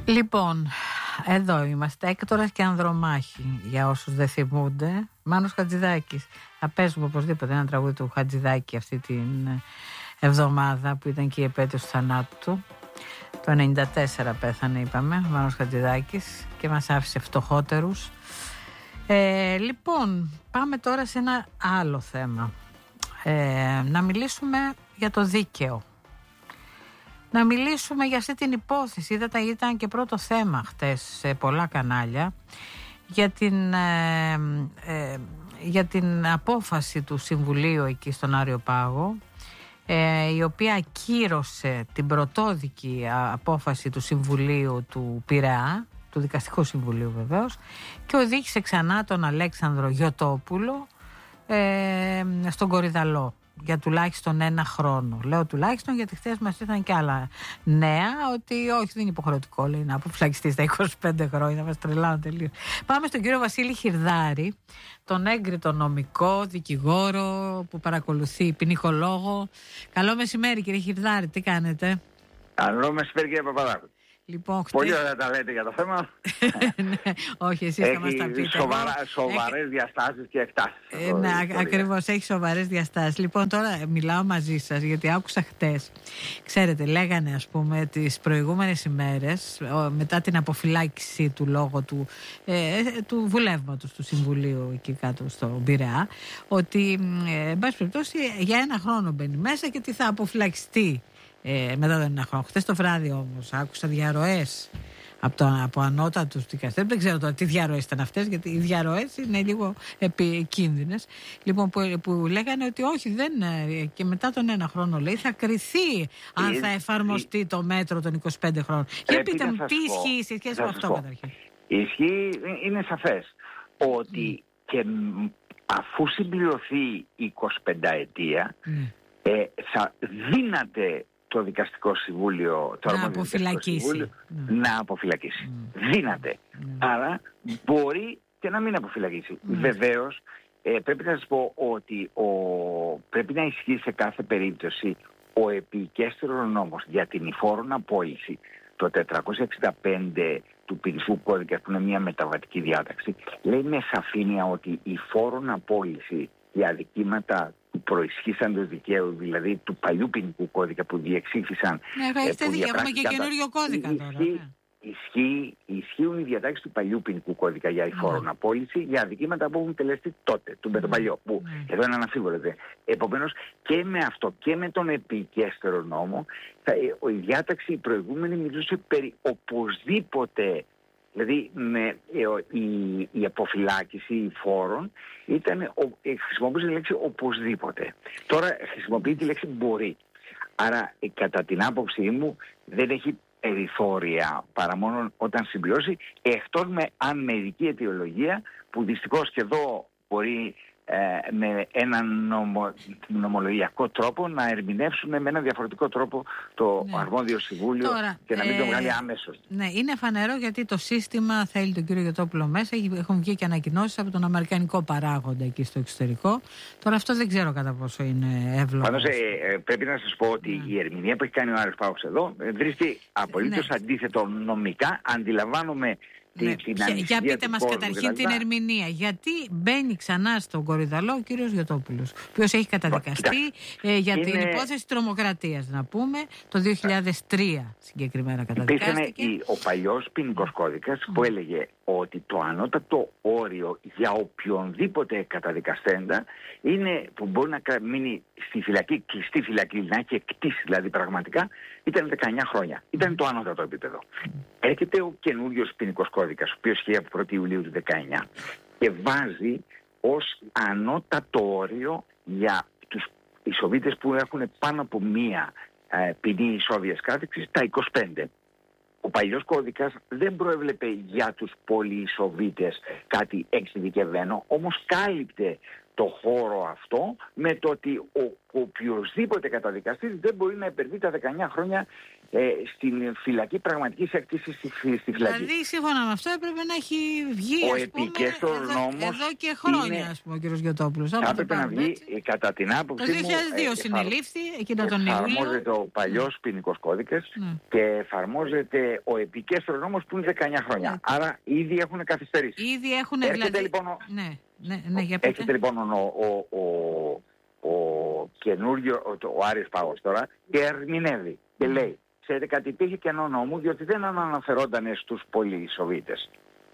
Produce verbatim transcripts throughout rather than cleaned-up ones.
Λοιπόν, εδώ είμαστε, Έκτορας και Ανδρομάχη, για όσους δεν θυμούνται. Μάνος Χατζηδάκης. Θα παίζουμε οπωσδήποτε ένα τραγούδι του Χατζηδάκη αυτή την εβδομάδα που ήταν και η επέτειος του θανάτου του. Το ενενήντα τέσσερα πέθανε, είπαμε, ο Μάνος Χατζηδάκης, και μας άφησε φτωχότερους. Ε, λοιπόν, πάμε τώρα σε ένα άλλο θέμα. Ε, να μιλήσουμε για το δίκαιο. Να μιλήσουμε για αυτή την υπόθεση. Είδατε, ήταν και πρώτο θέμα χτες σε πολλά κανάλια για την, ε, ε, για την απόφαση του Συμβουλίου εκεί στον Άριο Πάγο, ε, η οποία ακύρωσε την πρωτόδικη απόφαση του Συμβουλίου του Πειραιά, του Δικαστικού Συμβουλίου βεβαίως, και οδήγησε ξανά τον Αλέξανδρο Γιωτόπουλο ε, στον Κορυδαλό για τουλάχιστον ένα χρόνο. Λέω τουλάχιστον γιατί χθες μας ήρθαν και άλλα νέα ότι όχι, δεν είναι υποχρεωτικό, λέει, να αποφυλακιστεί στα είκοσι πέντε χρόνια. Μας τρελάνε τελείως. Πάμε στον κύριο Βασίλη Χιρδάρη, τον έγκριτο νομικό, δικηγόρο που παρακολουθεί, ποινικολόγο. Καλό μεσημέρι, κύριε Χιρδάρη, τι κάνετε? Καλό μεσημέρι, κύριε Παπαδάκου. Λοιπόν, χτες... Πολύ ωραία τα λέτε για το θέμα. Ναι, όχι, εσείς θα μας τα πείτε. Σοβαρά, σοβαρές έχει... διαστάσεις και εκτάσεις. Ε, ναι, ακριβώς, έχει σοβαρές διαστάσεις. Λοιπόν, τώρα μιλάω μαζί σας γιατί άκουσα χτες. Ξέρετε, λέγανε, ας πούμε, τις προηγούμενες ημέρες, μετά την αποφυλάκηση του λόγω του, ε, του βουλεύματος του Συμβουλίου εκεί κάτω στο Πειραιά, ότι, ε, εν πάση περιπτώσει, για ένα χρόνο μπαίνει μέσα και ότι θα αποφυλακιστεί. Ε, μετά τον ένα χρόνο. Χθες το βράδυ όμως άκουσα διαρροές από, το, από ανώτατους δικαστές. Δεν ξέρω τώρα τι διαρροές ήταν αυτές, γιατί οι διαρροές είναι λίγο επικίνδυνες. Λοιπόν, που, που λέγανε ότι όχι, δεν, και μετά τον ένα χρόνο, λέει, θα κριθεί αν θα εφαρμοστεί το μέτρο των είκοσι πέντε χρόνων. Για πείτε μου, τι ισχύει σε σχέση με αυτό καταρχήν? Ισχύει, είναι σαφές ότι mm. και αφού συμπληρωθεί η εικοσιπενταετία mm. ε, θα δύναται το δικαστικό συμβούλιο, το να αποφυλακίσει. Συμβούλιο, mm. να αποφυλακίσει. Mm. Δύναται. Mm. Άρα μπορεί και να μην αποφυλακίσει. Mm. Βεβαίως, ε, πρέπει να σας πω ότι ο, πρέπει να ισχύει σε κάθε περίπτωση ο επικέστερος νόμος για την υφόρον απόλυση, το τετρακόσια εξήντα πέντε του ποινικού κώδικα, που είναι μια μεταβατική διάταξη, λέει με σαφήνεια ότι η φόρον απόλυση για αδικήματα του προισχύσαντος δικαίου, δηλαδή του παλιού ποινικού κώδικα που διεξήχθησαν. Ναι, έχετε δίκιο, έχουμε και καινούριο κώδικα τώρα. Ισχύει, ισχύει, ισχύουν οι διατάξεις του παλιού ποινικού κώδικα για υφόρον mm. απόλυση για αδικήματα που έχουν τελεστεί τότε, του με τον παλιό, που mm. εδώ είναι αναμφίβολο. Επομένως, και με αυτό και με τον επικέστερο νόμο, θα, η διάταξη η προηγούμενη μιλούσε περί οπωσδήποτε. Δηλαδή με, ε, η, η αποφυλάκηση φόρων ήταν, ο, ε, χρησιμοποιούσε τη λέξη οπωσδήποτε. Τώρα χρησιμοποιεί τη λέξη μπορεί. Άρα ε, κατά την άποψή μου δεν έχει περιθώρια παρά μόνο όταν συμπληρώσει, εκτός με αν με ειδική αιτιολογία, που δυστυχώς και εδώ μπορεί ε, με έναν νομο, νομολογιακό τρόπο να ερμηνεύσουν με έναν διαφορετικό τρόπο το ναι. αρμόδιο συμβούλιο. Τώρα, και να μην ε, το βγάλει άμεσος. Ναι, είναι φανερό γιατί το σύστημα θέλει τον κύριο Γιωτόπουλο μέσα. Έχουν βγει και ανακοινώσεις από τον αμερικανικό παράγοντα εκεί στο εξωτερικό. Τώρα αυτό δεν ξέρω κατά πόσο είναι εύλογο. Πάντως ε, ε, πρέπει να σας πω ότι ναι. η ερμηνεία που έχει κάνει ο Άρης Πάγος εδώ ε, βρίσκει απολύτως ναι. αντίθετο νομικά. Αντιλαμβάνομαι. Ναι. Για, για πείτε μας καταρχήν την ερμηνεία. Γιατί μπαίνει ξανά στον Κορυδαλό ο κύριος Γιωτόπουλος, ο οποίος έχει καταδικαστεί ε, για είναι... την υπόθεση τρομοκρατίας, να πούμε, το δύο χιλιάδες τρία συγκεκριμένα καταδικάστηκε. Υπήρχε ο παλιός ποινικός κώδικας mm. που έλεγε ότι το ανώτατο όριο για οποιονδήποτε καταδικαστέντα είναι που μπορεί να μείνει στη φυλακή, κλειστή φυλακή, να έχει εκτίσει δηλαδή πραγματικά, ήταν δεκαεννιά χρόνια. Ήταν το ανώτατο επίπεδο. Mm. Έρχεται ο καινούριος ποινικός κώδικας, ο οποίος ισχύει από πρώτη Ιουλίου του δεκαεννιά και βάζει ως ανώτατο όριο για τους ισοβίτες που έχουν πάνω από μία ε, ποινή ισόβιας κράτησης τα είκοσι πέντε. Ο παλιός κώδικας δεν προέβλεπε για τους πολυισοβίτες κάτι εξειδικευμένο, όμως κάλυπτε το χώρο αυτό με το ότι ο οποιοσδήποτε καταδικαστής δεν μπορεί να υπερβεί τα δεκαεννιά χρόνια ε, στην φυλακή πραγματικής έκτησης στη, στη φυλακή. Δηλαδή, σύμφωνα με αυτό, έπρεπε να έχει βγει, ο ας πούμε, επικέστορος εδώ, νόμος εδώ και χρόνια, είναι, ας πούμε, ο κ. Γιωτόπουλος. Θα έπρεπε να βγει, έτσι, κατά την άποψή μου. μου. Το δύο χιλιάδες δύο ε, συνελήφθη, εκείνο τον Ιούλιο. Εφαρμόζεται ο παλιός mm. ποινικός κώδικας mm. και εφαρμόζεται ο επικέστορος νόμος που είναι δεκαεννιά χρόνια. Mm. Άρα ήδη έχουν καθυστερήσει. Ήδη έχουν Έρχεται, δηλαδή. Λοιπόν, ναι, ναι, ναι, για πείτε. Έρχεται λοιπόν ο, ο, ο, ο καινούριο, ο, ο Άρης Πάγος τώρα και ερμηνεύει και λέει, ξέρετε κάτι, υπήρχε κενό νόμου διότι δεν αναφερόταν στους πολυσοβίτες.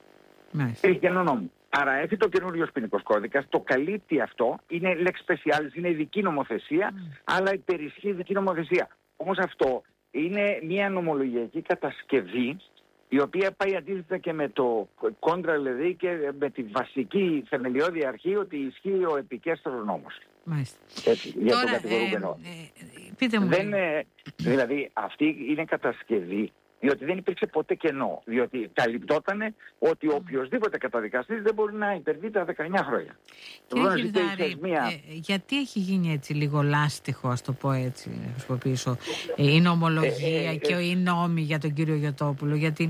Υπήρχε κενό νόμου. Άρα έχει το καινούριο ποινικός κώδικας, το καλύπτει αυτό, είναι lex specialis, είναι ειδική νομοθεσία, mm. αλλά υπερισχύει ειδική νομοθεσία. Όμως αυτό είναι μια νομολογιακή κατασκευή η οποία πάει αντίθετα και με το κόντρα δηλαδή και με τη βασική θεμελιώδη αρχή ότι ισχύει ο επικέστερος νόμος. Μάλιστα. Έτσι, για Τώρα, τον κατηγορούμενο. Ε, ε, πείτε μου. Δεν, ε, δηλαδή αυτή είναι κατασκευή διότι δεν υπήρξε ποτέ κενό. Διότι καλυπτότανε ότι οποιοδήποτε καταδικαστής δεν μπορεί να υπερβεί τα δεκαεννιά χρόνια. Κύριε Κυρδάρη, μια... ε, γιατί έχει γίνει έτσι λίγο λάστιχο, ας το πω έτσι, να χρησιμοποιήσω, η νομολογία ε, ε, και ε, οι νόμοι για τον κύριο Γιωτόπουλο? Γιατί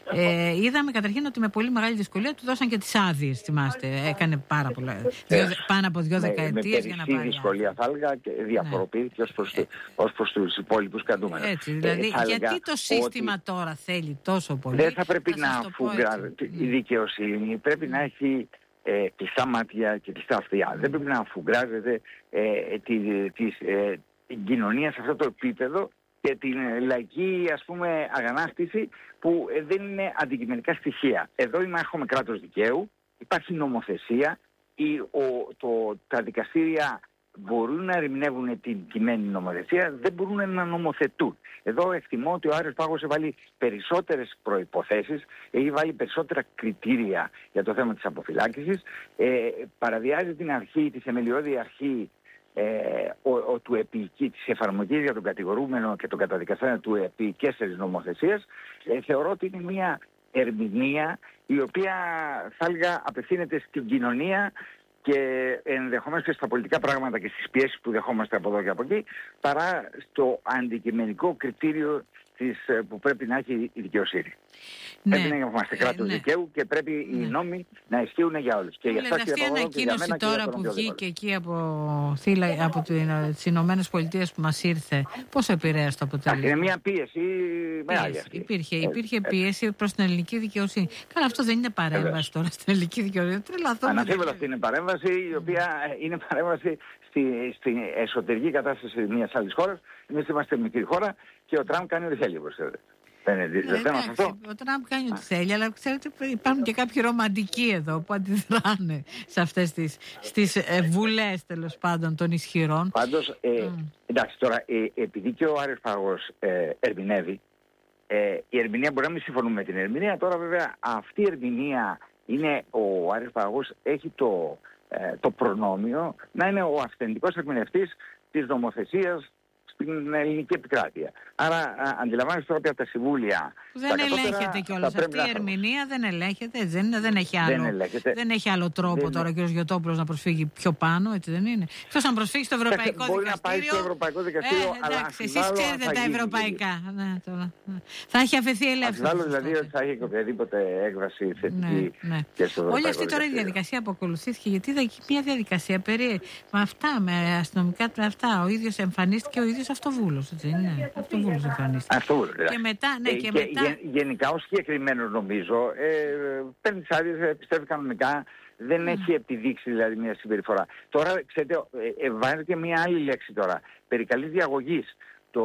ε, είδαμε καταρχήν ότι με πολύ μεγάλη δυσκολία του δώσαν και τις άδειες, θυμάστε. Έκανε πάρα πολλά, δύο, πάνω από δύο δεκαετίες για να πάρει. Με δυσκολία θα έλεγα και διαφοροποιήθηκε ως προς, ε, ως προς τους υπόλοιπους κρατούμενους. Έτσι, δηλαδή, ε, γιατί το σύστημα ότι τώρα θέλει τόσο πολύ? Δεν θα πρέπει να αφουγκράζεται. Η δικαιοσύνη πρέπει να έχει ε, κλειστά μάτια και κλειστά αυτιά. Δεν πρέπει να αφουγκράζεται ε, τη, της, ε, την κοινωνία σε αυτό το επίπεδο και την λαϊκή, ας πούμε, αγανάκτηση που ε, δεν είναι αντικειμενικά στοιχεία. Εδώ έχουμε κράτος δικαίου, υπάρχει νομοθεσία, η, ο, το, τα δικαστήρια μπορούν να ερμηνεύουν την κειμένη νομοθεσία, δεν μπορούν να νομοθετούν. Εδώ εκτιμώ ότι ο Άρης Πάγος έχει βάλει περισσότερες προϋποθέσεις, έχει βάλει περισσότερα κριτήρια για το θέμα της αποφυλάκησης, ε, παραβιάζει την αρχή, τη θεμελιώδη αρχή ε, ο, ο, του επική, της εφαρμογής για τον κατηγορούμενο και τον καταδικασμένο του επικέστερης νομοθεσίας. Ε, θεωρώ ότι είναι μια ερμηνεία η οποία θα έλεγα απευθύνεται στην κοινωνία και ενδεχομένως και στα πολιτικά πράγματα και στις πιέσεις που δεχόμαστε από εδώ και από εκεί, παρά στο αντικειμενικό κριτήριο της, που πρέπει να έχει η δικαιοσύνη. Ναι. Πρέπει να είμαστε κράτος ναι. δικαίου και πρέπει ναι. οι νόμοι να ισχύουν για όλους. Και για αυτή η ανακοίνωση τώρα που βγήκε εκεί από, θύλα, από τις Ηνωμένες Πολιτείες που μας ήρθε, πώς επηρέασε το αποτέλεσμα? Είναι μια πίεση μεγάλη. Υπήρχε, υπήρχε πίεση προς την ελληνική δικαιοσύνη. Καλά, αυτό δεν είναι παρέμβαση τώρα στην ελληνική δικαιοσύνη. Αναμφίβολα αυτή είναι παρέμβαση, η οποία είναι παρέμβαση στη, στη εσωτερική κατάσταση μιας άλλης χώρας. Εμείς είμαστε μικρή χώρα και ο Τραμπ κάνει ό,τι θέλει, όπως ξέρετε. Δεν είναι θέμα αυτό. Ο Τραμπ κάνει ό,τι θέλει, αλλά ξέρετε υπάρχουν και κάποιοι ρομαντικοί εδώ που αντιδράνε σε αυτές τις στις, ε, βουλές τέλος πάντων των ισχυρών. Πάντως, ε, mm. εντάξει τώρα, ε, επειδή και ο Άρης Πάγος ε, ερμηνεύει, ε, η ερμηνεία μπορεί να μην συμφωνούμε με την ερμηνεία. Τώρα βέβαια αυτή η ερμηνεία είναι, ο Άρης Πάγος έχει το, ε, το προνόμιο να είναι ο αυθεντικός ερμηνευτής της νομοθεσίας στην ελληνική επικράτεια. Άρα αντιλαμβάνεστε τώρα ότι από τα συμβούλια. Δεν τα ελέγχεται κιόλας. Αυτή η ερμηνεία δεν ελέγχεται. Έτσι δεν, είναι, δεν, έχει άλλο, δεν, δεν έχει άλλο τρόπο δεν... τώρα ο κ. Γιωτόπουλος να προσφύγει πιο πάνω, έτσι δεν είναι? Εκτός αν προσφύγει στο Ευρωπαϊκό Μπορεί Δικαστήριο. Να πάει στο Ευρωπαϊκό Δικαστήριο. Ε, εντάξει, εσείς ξέρετε τα ευρωπαϊκά. Ναι, τώρα. Θα έχει αφαιθεί ελεύθερα. Άλλο δηλαδή ότι θα έχει οποιαδήποτε έκβαση θετική ναι, ναι. και στο Ευρωπαϊκό. Όλη αυτή τώρα η διαδικασία που ακολουθήθηκε, γιατί είδα μια διαδικασία περί με αυτά, με αστυνομικά με αυτά. Ο ίδιος εμφανίστηκε ο ίδιος αυτοβούλος. Ναι, αυτοβούλος εμφανίστηκε. Αυτοβούλος, και μετά, ναι, ε, και, και μετά... γε, γενικά ο συγκεκριμένος νομίζω ε, παίρνει τις άδειες, επιστρέφει κανονικά, δεν mm. έχει επιδείξει δηλαδή μια συμπεριφορά. Τώρα ξέρετε, ε, ε, βάζει και μια άλλη λέξη τώρα, περί καλής διαγωγής το,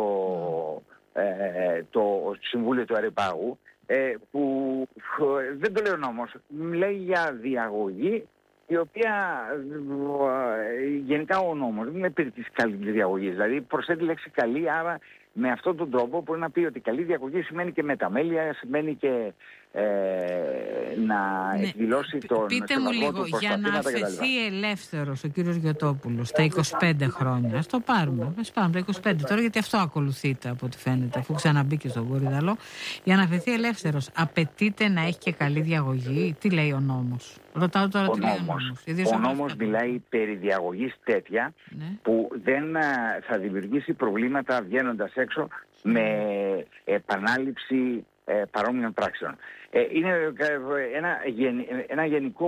ε, το Συμβούλιο του Αρεπάγου, ε, που ε, δεν το λέει ο νόμος, λέει για διαγωγή η οποία ε, γενικά ο νόμος δεν είναι περί της καλής διαγωγής, δηλαδή προσθέτει λέξη καλή, άρα με αυτόν τον τρόπο μπορεί να πει ότι καλή διαγωγή σημαίνει και μεταμέλεια, σημαίνει και ε, να ναι. εκδηλώσει τον Πείτε μου λίγο, για να αφαιθεί ελεύθερος ο κύριος Γιωτόπουλος τα είκοσι πέντε χρόνια, ας το πάρουμε, ας πάρουμε τα είκοσι πέντε τώρα, γιατί αυτό ακολουθείται από ό,τι φαίνεται, αφού ξαναμπήκε στον Κορυδαλό, για να αφαιθεί ελεύθερος απαιτείται να έχει και καλή διαγωγή? Τι λέει ο νόμος? Ρωτάω τώρα ο τι νόμος, λέει ο νόμος. Ο νόμος μιλάει περί διαγωγής τέτοια ναι. που δεν θα δημιουργήσει προβλήματα βγαίνοντας έξω με επανάληψη ε, παρόμοιων πράξεων. Ε, είναι ένα, ένα γενικό,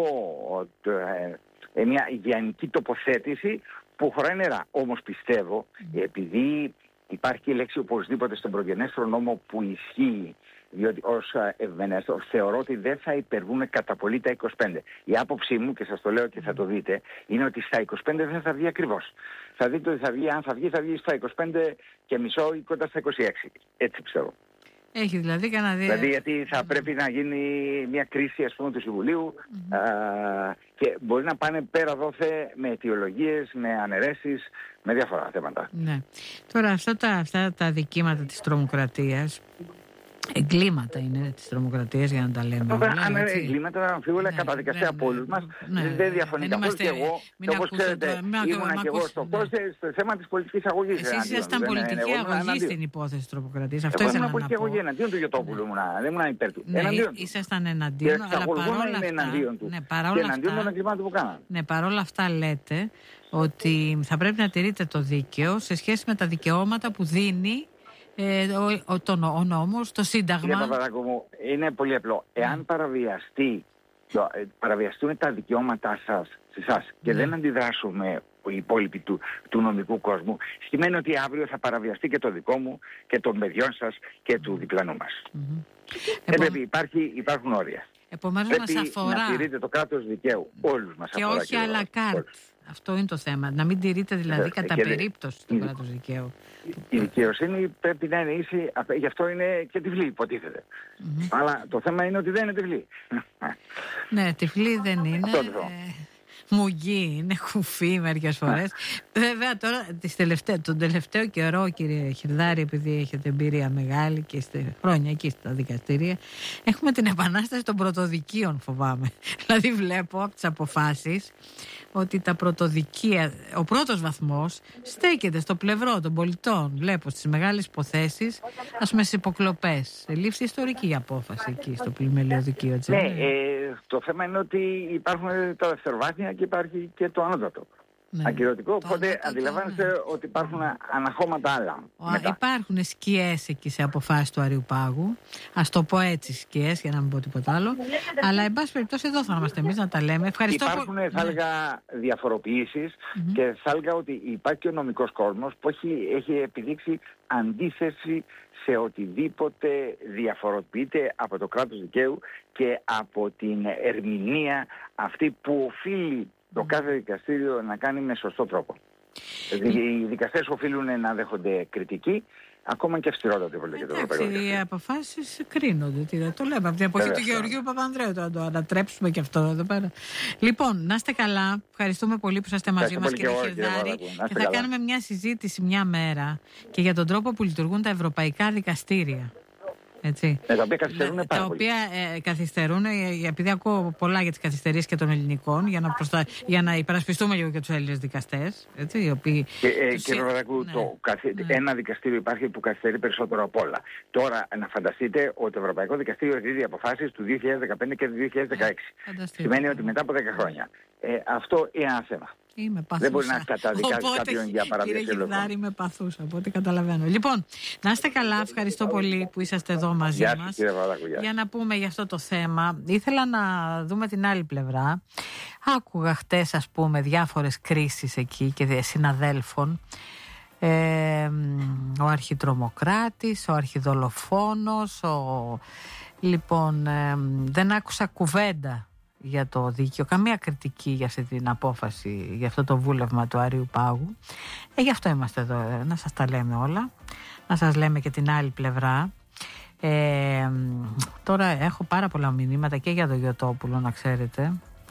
ε, μια γενική τοποθέτηση που χωράει νερά. Όμως πιστεύω, επειδή υπάρχει η λέξη οπωσδήποτε στον προγενέστερο νόμο που ισχύει, διότι ως ευμενέστερο θεωρώ ότι δεν θα υπερβούν κατά πολύ τα είκοσι πέντε. Η άποψή μου, και σας το λέω και θα το δείτε, είναι ότι στα είκοσι πέντε δεν θα βγει ακριβώς. Θα δείτε ότι θα βγει, αν θα βγει, θα βγει στα είκοσι πέντε και μισό ή κοντά στα είκοσι έξι. Έτσι πιστεύω. Έχει δηλαδή κανένα δύο. Δηλαδή γιατί θα πρέπει να γίνει μια κρίση, ας πούμε, του Συμβουλίου mm-hmm. α, και μπορεί να πάνε πέρα δόθε με αιτιολογίες, με αναιρέσεις, με διάφορα θέματα. Ναι. Τώρα αυτά τα, αυτά τα δικήματα της τρομοκρατίας, εγκλήματα είναι της τρομοκρατίας, για να τα λέμε όλα. Αν εγκλήματα αμφίβολα ναι, καταδικαστεί από όλους μας, ναι, δεν διαφωνεί καθόλου και εγώ. Και όπως ξέρετε, ήμουνα και εγώ στο κόστος στο θέμα της πολιτικής αγωγής. Εσείς ήσασταν πολιτική αγωγή στην υπόθεση της τρομοκρατίας. Αυτό ήθελα να πω. Πολιτική αγωγή εναντίον του Γιωτόπουλου, δεν ήμουν υπέρ του. Ήσασταν εναντίον, αλλά παρόλα αυτά. Και εναντίον των εγκλημάτων που κάνανε. Ναι, παρόλα αυτά λέτε ότι θα πρέπει να τηρείτε το δίκαιο σε σχέση με τα δικαιώματα που δίνει Ε, ο, ο, το, ο νόμος, το Σύνταγμα. Κύριε Παπαδάκου μου, είναι πολύ απλό. Εάν παραβιαστεί, το, παραβιαστούν τα δικαιώματά σας σε εσάς και ναι. δεν αντιδράσουμε οι υπόλοιποι του, του νομικού κόσμου, σημαίνει ότι αύριο θα παραβιαστεί και το δικό μου και των παιδιών σας και του διπλανού μας. Mm-hmm. Ε, Επο... πρέπει, υπάρχει, υπάρχουν όρια. Επομένως πρέπει μας αφορά. να τηρείτε το κράτος δικαίου. Όλους μας και αφορά. Όχι και όχι à la carte. Αυτό είναι το θέμα. Να μην τηρείτε δηλαδή κατά και περίπτωση το κράτος δικαίου. Η δικαιοσύνη πρέπει να είναι ίση, γι' αυτό είναι και τυφλή, υποτίθεται. Mm-hmm. Αλλά το θέμα είναι ότι δεν είναι τυφλή. Ναι, τυφλή δεν είναι. Μουγγί, είναι κουφή μερικές φορές. Βέβαια τώρα τελευταί, τον τελευταίο καιρό, κύριε Χιλδάρη, επειδή έχετε εμπειρία μεγάλη και είστε χρόνια εκεί στα δικαστήρια, έχουμε την επανάσταση των πρωτοδικείων, φοβάμαι. Δηλαδή βλέπω από τις αποφάσεις ότι τα πρωτοδικεία, ο πρώτος βαθμός στέκεται στο πλευρό των πολιτών. Βλέπω στις μεγάλες υποθέσεις, ας πούμε στις υποκλοπές. Ελήφθη ιστορική απόφαση εκεί στο πλημμελαίο δικείο. Ναι, ε, το θέμα είναι ότι υπάρχουν τα δευτεροβάθμια και υπάρχει και το ανώτατο. Ναι. Ακυρωτικό, οπότε αντιλαμβάνεστε ναι. ότι υπάρχουν αναχώματα άλλα. Ο, υπάρχουν σκιές εκεί σε αποφάσεις του Αριουπάγου. Ας το πω έτσι, σκιές, για να μην πω τίποτα άλλο. Αλλά εν πάση περιπτώσει εδώ θα είμαστε εμείς να τα λέμε. Ευχαριστώ. Υπάρχουν, που... θα έλεγα, διαφοροποιήσεις mm-hmm. και θα έλεγα ότι υπάρχει και ο νομικός κόσμος που έχει, έχει επιδείξει αντίθεση σε οτιδήποτε διαφοροποιείται από το κράτος δικαίου και από την ερμηνεία αυτή που οφείλει το κάθε δικαστήριο να κάνει με σωστό τρόπο. Οι δικαστές οφείλουν να δέχονται κριτική, ακόμα και αυστηρότατη που λέγεται. Εντάξει, οι αποφάσεις κρίνονται. Τι, το λέμε από την εποχή του Γεωργίου Παπανδρέου. Τώρα το ανατρέψουμε και αυτό εδώ πέρα. Λοιπόν, να είστε καλά. Ευχαριστούμε πολύ που είσαστε μαζί μας, κύριε Χιλδάρη. Και θα κάνουμε μια συζήτηση μια μέρα και για τον τρόπο που λειτουργούν τα ευρωπαϊκά δικαστήρια. Έτσι. Ε, τα οποία καθυστερούν πάρα Τα οποία ε, καθυστερούν, ε, επειδή ακούω πολλά για τις καθυστερήσεις και των ελληνικών, για να, προστα... για να υπερασπιστούμε λίγο και τους Έλληνες δικαστές. Έτσι, οι οποίοι... Και, ε, τους... Κύριε Παπαδάκου, ναι. το, καθ... ναι. ένα δικαστήριο υπάρχει που καθυστερεί περισσότερο από όλα. Τώρα, να φανταστείτε ότι το Ευρωπαϊκό Δικαστήριο εκδίδει αποφάσεις του δύο χιλιάδες δεκαπέντε και του δύο χιλιάδες δεκαέξι. Ναι, σημαίνει ότι μετά από δέκα χρόνια. Ε, αυτό είναι ένα θέμα. Είμαι παθούσα. Δεν μπορεί να καταδικάσει κάποιον για παραβίαση. Κύριε Χιλδάρη, είμαι παθούσα, από ό,τι καταλαβαίνω. Λοιπόν, να είστε καλά. Ευχαριστώ πολύ που είσαστε εδώ μαζί γεια μας. Κύριε Βαδάκου, γεια. Για να πούμε για αυτό το θέμα. Ήθελα να δούμε την άλλη πλευρά. Άκουγα χτες, ας πούμε, διάφορες κρίσεις εκεί και συναδέλφων. Ε, ο αρχιτρομοκράτης, ο αρχιδολοφόνος, ο... Λοιπόν, ε, δεν άκουσα κουβέντα για το δίκαιο, καμία κριτική για αυτή την απόφαση, για αυτό το βούλευμα του Αριουπάγου. Ε, γι' αυτό είμαστε εδώ, ε, να σας τα λέμε όλα, να σας λέμε και την άλλη πλευρά. Ε, τώρα έχω πάρα πολλά μηνύματα και για τον Γιωτόπουλο, να ξέρετε.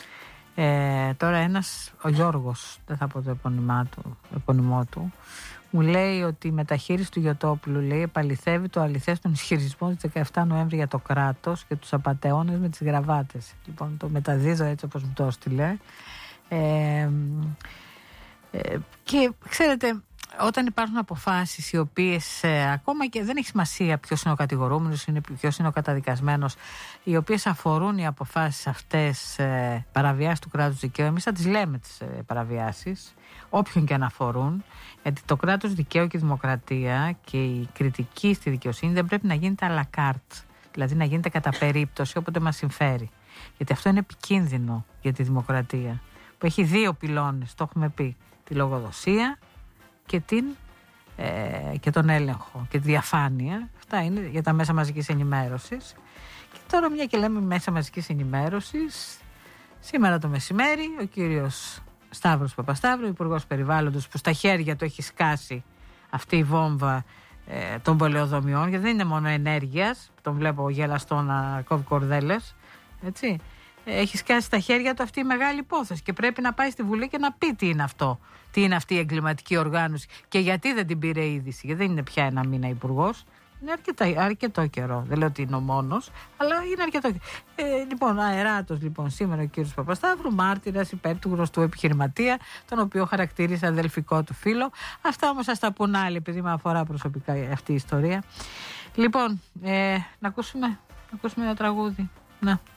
Ε, τώρα ένας, ο Γιώργος, δεν θα πω το επώνυμά του, επώνυμό του, μου λέει ότι η μεταχείριση του Γιωτόπουλου, λέει, επαληθεύει το αληθές των ισχυρισμών της δεκαεφτά Νοέμβρη για το κράτος και τους απατεώνες με τις γραβάτες. Λοιπόν, το μεταδίδω έτσι όπως μου το έστειλε. Ε, ε, και ξέρετε, όταν υπάρχουν αποφάσεις οι οποίες ε, ακόμα και δεν έχει σημασία ποιος είναι ο κατηγορούμενος, ποιος είναι ο καταδικασμένος, οι οποίες αφορούν οι αποφάσεις αυτές ε, παραβιάσεις του κράτους δικαίου, εμείς θα τις λέμε τις ε, παραβιάσεις, όποιον και αν αφορούν, γιατί το κράτος δικαίου και η δημοκρατία και η κριτική στη δικαιοσύνη δεν πρέπει να γίνεται à la carte, δηλαδή να γίνεται κατά περίπτωση όποτε μας συμφέρει. Γιατί αυτό είναι επικίνδυνο για τη δημοκρατία, που έχει δύο πυλώνες, το έχουμε πει, τη λογοδοσία και, την, ε, και τον έλεγχο και τη διαφάνεια. Αυτά είναι για τα μέσα μαζικής ενημέρωσης. Και τώρα μια και λέμε μέσα μαζικής ενημέρωσης, σήμερα το μεσημέρι ο κύριος Σταύρος Παπασταύρου, Υπουργός Περιβάλλοντος, που στα χέρια του έχει σκάσει αυτή η βόμβα ε, των πολεοδομιών, γιατί δεν είναι μόνο ενέργειας, τον βλέπω γελαστό να κόβει κορδέλες, έτσι. Έχει σκάσει στα χέρια του αυτή η μεγάλη υπόθεση και πρέπει να πάει στη Βουλή και να πει τι είναι αυτό, τι είναι αυτή η εγκληματική οργάνωση και γιατί δεν την πήρε είδηση. Γιατί δεν είναι πια ένα μήνα υπουργός, είναι αρκετά, αρκετό καιρό. Δεν λέω ότι είναι ο μόνος, αλλά είναι αρκετό καιρό. Ε, λοιπόν, αεράτος λοιπόν σήμερα ο κύριος Παπασταύρου, μάρτυρας υπέρ του γνωστού επιχειρηματία, τον οποίο χαρακτήρισε αδελφικό του φίλο. Αυτά όμως θα τα πούν άλλοι, επειδή με αφορά προσωπικά αυτή η ιστορία. Λοιπόν, ε, να ακούσουμε, να ακούσουμε ένα τραγούδι. Να.